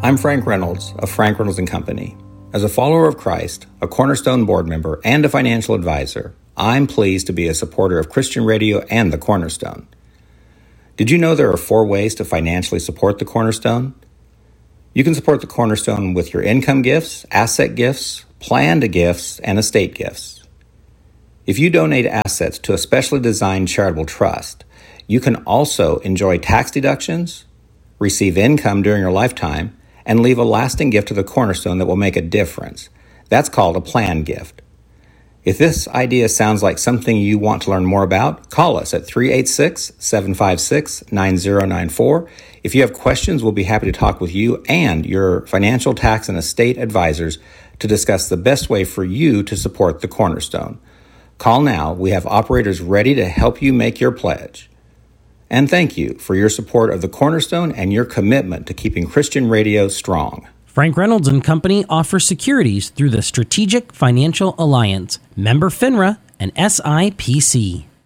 I'm Frank Reynolds of Frank Reynolds & Company. As a follower of Christ, a Cornerstone board member, and a financial advisor, I'm pleased to be a supporter of Christian Radio and the Cornerstone. Did you know there are 4 ways to financially support the Cornerstone? You can support the Cornerstone with your income gifts, asset gifts, planned gifts, and estate gifts. If you donate assets to a specially designed charitable trust, you can also enjoy tax deductions, receive income during your lifetime, and leave a lasting gift to the Cornerstone that will make a difference. That's called a planned gift. If this idea sounds like something you want to learn more about, call us at 386-756-9094. If you have questions, we'll be happy to talk with you and your financial, tax, and estate advisors to discuss the best way for you to support the Cornerstone. Call now. We have operators ready to help you make your pledge. And thank you for your support of the Cornerstone and your commitment to keeping Christian radio strong. Frank Reynolds & Company offers securities through the Strategic Financial Alliance, member FINRA, and SIPC.